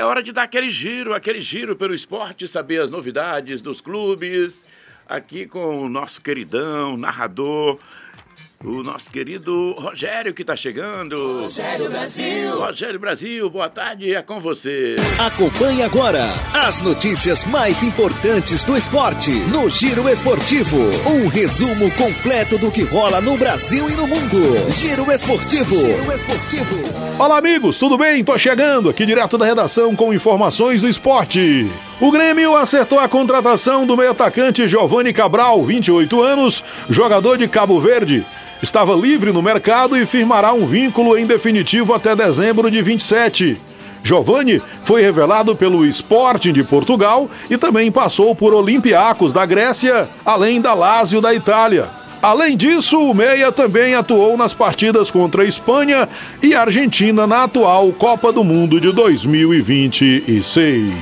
É hora de dar aquele giro pelo esporte, saber as novidades dos clubes. Aqui com o nosso queridão, narrador, o nosso querido Rogério que tá chegando. Rogério Brasil, boa tarde, é com você. Acompanhe agora as notícias mais importantes do esporte no Giro Esportivo. Um resumo completo do que rola no Brasil e no mundo. Giro Esportivo. Olá, amigos, tudo bem? Tô chegando aqui direto da redação com informações do esporte. O Grêmio acertou a contratação do meio-atacante Giovani Cabral, 28 anos, jogador de Cabo Verde. Estava livre no mercado e firmará um vínculo em definitivo até dezembro de 27. Giovani foi revelado pelo Sporting de Portugal e também passou por Olympiacos da Grécia, além da Lazio da Itália. Além disso, o meia também atuou nas partidas contra a Espanha e a Argentina na atual Copa do Mundo de 2026.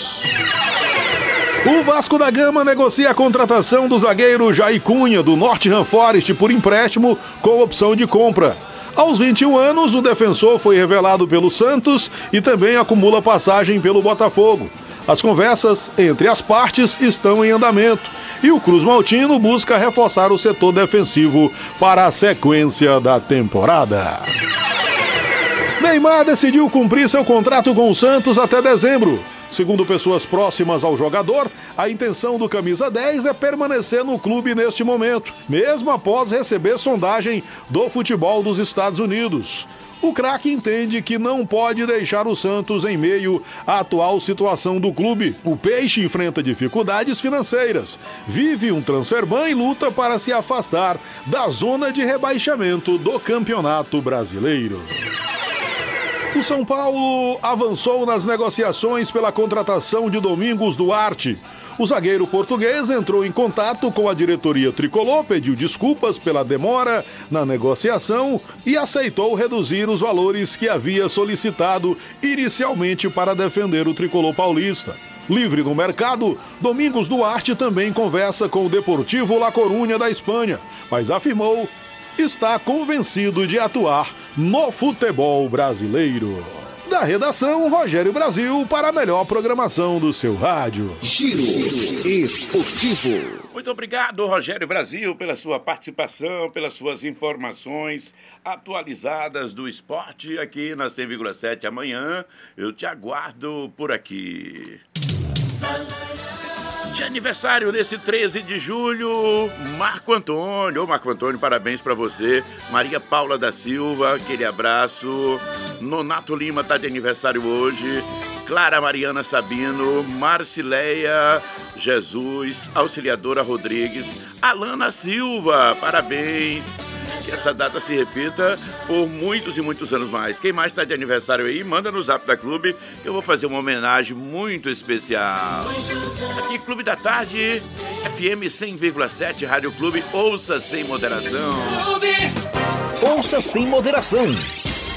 O Vasco da Gama negocia a contratação do zagueiro Jair Cunha, do Nottingham Forest, por empréstimo com opção de compra. Aos 21 anos, o defensor foi revelado pelo Santos e também acumula passagem pelo Botafogo. As conversas entre as partes estão em andamento e o Cruz Maltino busca reforçar o setor defensivo para a sequência da temporada. Neymar decidiu cumprir seu contrato com o Santos até dezembro. Segundo pessoas próximas ao jogador, a intenção do camisa 10 é permanecer no clube neste momento, mesmo após receber sondagem do futebol dos Estados Unidos. O craque entende que não pode deixar o Santos em meio à atual situação do clube. O Peixe enfrenta dificuldades financeiras, vive um transfer ban e luta para se afastar da zona de rebaixamento do Campeonato Brasileiro. O São Paulo avançou nas negociações pela contratação de Domingos Duarte. O zagueiro português entrou em contato com a diretoria tricolor, pediu desculpas pela demora na negociação e aceitou reduzir os valores que havia solicitado inicialmente para defender o tricolor paulista. Livre no mercado, Domingos Duarte também conversa com o Deportivo La Coruña da Espanha, mas afirmou está convencido de atuar no futebol brasileiro. Da redação, Rogério Brasil, para a melhor programação do seu rádio. Giro Esportivo. Muito obrigado, Rogério Brasil, pela sua participação, pelas suas informações atualizadas do esporte aqui na 100,7. Amanhã eu te aguardo por aqui. De aniversário nesse 13 de julho, Marco Antônio. Ô Marco Antônio, parabéns pra você. Maria Paula da Silva, aquele abraço. Nonato Lima tá de aniversário hoje. Clara Mariana Sabino, Marcileia Jesus, Auxiliadora Rodrigues, Alana Silva, parabéns. Que essa data se repita por muitos e muitos anos mais. Quem mais está de aniversário aí, manda no Zap da Clube, que eu vou fazer uma homenagem muito especial. Aqui, Clube da Tarde, FM 100,7, Rádio Clube, ouça sem moderação. Ouça sem moderação.